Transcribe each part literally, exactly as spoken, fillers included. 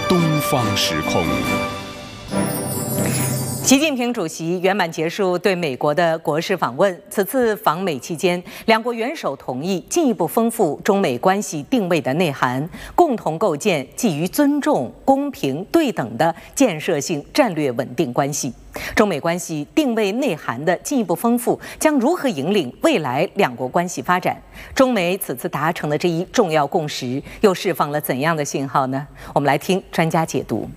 东方时空。 习近平主席圆满结束对美国的国事访问。此次访美期间，两国元首同意进一步丰富中美关系定位的内涵，共同构建基于尊重、公平、对等的建设性战略稳定关系。中美关系定位内涵的进一步丰富，将如何引领未来两国关系发展？中美此次达成的这一重要共识，又释放了怎样的信号呢？我们来听专家解读。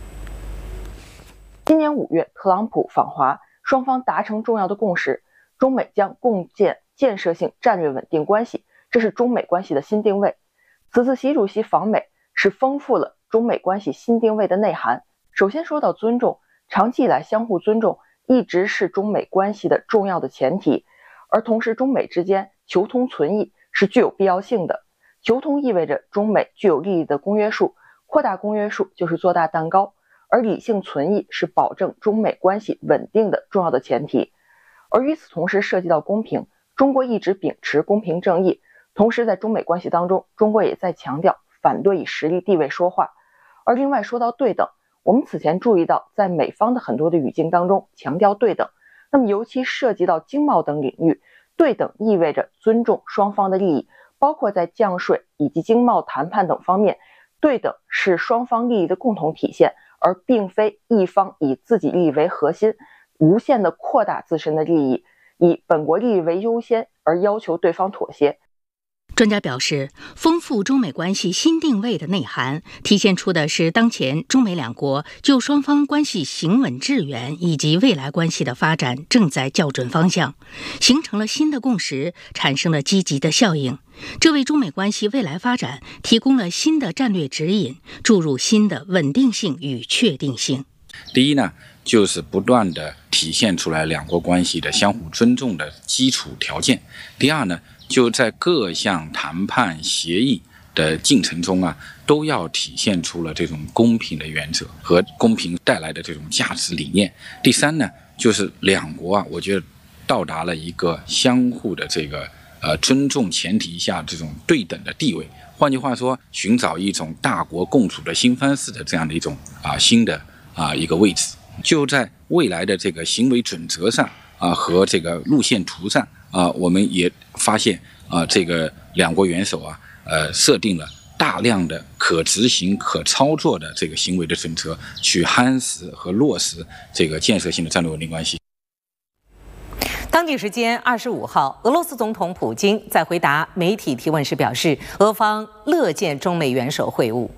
今年五月，特朗普访华，双方达成重要的共识，中美将共建建设性战略稳定关系，这是中美关系的新定位。此次习主席访美是丰富了中美关系新定位的内涵。首先说到尊重，长期以来相互尊重一直是中美关系的重要的前提，而同时中美之间求同存异是具有必要性的。求同意味着中美具有利益的公约数，扩大公约数就是做大蛋糕。而理性存异是保证中美关系稳定的重要的前提，而与此同时涉及到公平，中国一直秉持公平正义，同时在中美关系当中，中国也在强调反对以实力地位说话。而另外说到对等，我们此前注意到在美方的很多的语境当中强调对等，那么尤其涉及到经贸等领域，对等意味着尊重双方的利益，包括在降税以及经贸谈判等方面，对等是双方利益的共同体现，而并非一方以自己利益为核心，无限的扩大自身的利益，以本国利益为优先，而要求对方妥协。 专家表示，丰富中美关系新定位的内涵，体现出的是当前中美两国就双方关系行稳致远以及未来关系的发展正在校准方向，形成了新的共识，产生了积极的效应。这为中美关系未来发展提供了新的战略指引，注入新的稳定性与确定性。 第一呢，就是不断地体现出来两国关系的相互尊重的基础条件。第二呢，就在各项谈判协议的进程中啊，都要体现出了这种公平的原则和公平带来的这种价值理念。第三呢，就是两国啊，我觉得到达了一个相互的这个呃尊重前提下这种对等的地位。换句话说，寻找一种大国共处的新方式的这样的一种啊新的啊一个位置。就在未来的这个行为准则上啊和这个路线图上啊，我们也发现啊，这个两国元首啊，呃，设定了大量的可执行、可操作的这个行为的准则，去夯实和落实这个建设性的战略稳定关系。 当地时间二十五号，俄罗斯总统普京在回答媒体提问时表示，俄方乐见中美元首会晤。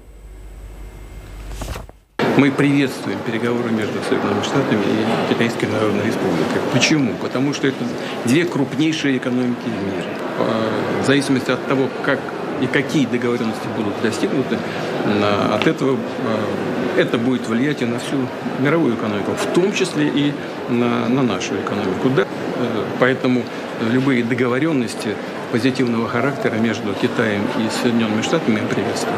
Мы приветствуем переговоры между Соединенными Штатами и Китайской Народной Республикой. Почему? Потому что это две крупнейшие экономики в мире. В зависимости от того, как и какие договоренности будут достигнуты, от этого это будет влиять и на всю мировую экономику, в том числе и на, на нашу экономику. Да? Поэтому любые договоренности позитивного характера между Китаем и Соединенными Штатами мы приветствуем.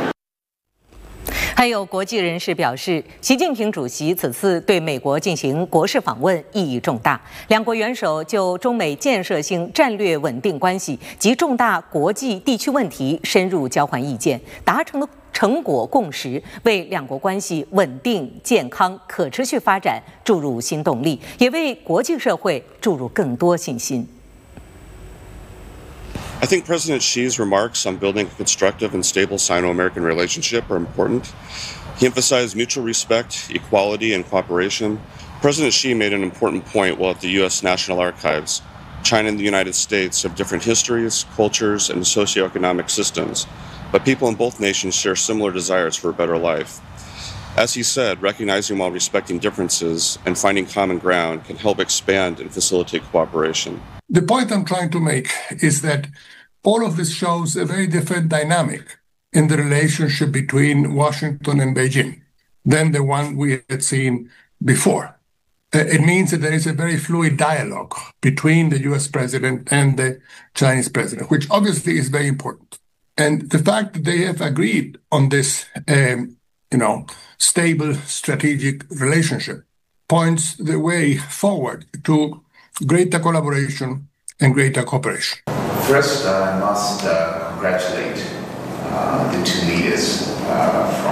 还有国际人士表示，习近平主席此次对美国进行国事访问意义重大，两国元首就中美建设性战略稳定关系及重大国际地区问题深入交换意见，达成了成果共识，为两国关系稳定、健康、可持续发展注入新动力，也为国际社会注入更多信心。 I think President Xi's remarks on building a constructive and stable Sino-American relationship are important. He emphasized mutual respect, equality, and cooperation. President Xi made an important point while at the U S National Archives. China and the United States have different histories, cultures, and socioeconomic systems, but people in both nations share similar desires for a better life. As he said, recognizing while respecting differences and finding common ground can help expand and facilitate cooperation. The point I'm trying to make is that all of this shows a very different dynamic in the relationship between Washington and Beijing than the one we had seen before. It means that there is a very fluid dialogue between the U S president and the Chinese president, which obviously is very important. And the fact that they have agreed on this, um, you know, stable strategic relationship points the way forward to greater collaboration and greater cooperation. First, I must uh, congratulate uh, the two leaders uh, from